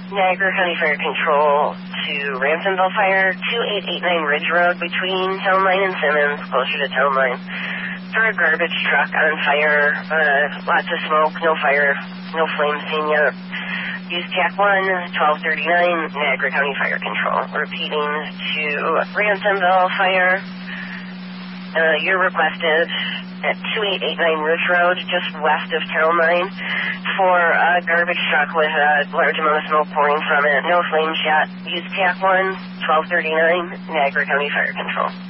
Niagara County Fire Control to Ransomville Fire, 2889 Ridge Road between Town Line and Simmons, closer to Town Line. For a garbage truck on fire, lots of smoke, no fire, no flames seen yet. Use TAC 1, 1239, Niagara County Fire Control. Repeating to Ransomville Fire, you're requested at 2889 Ridge Road, just west of Town Line, for a garbage truck with a large amount of smoke pouring from it. No flames yet. Use TAC 1, 1239, Niagara County Fire Control.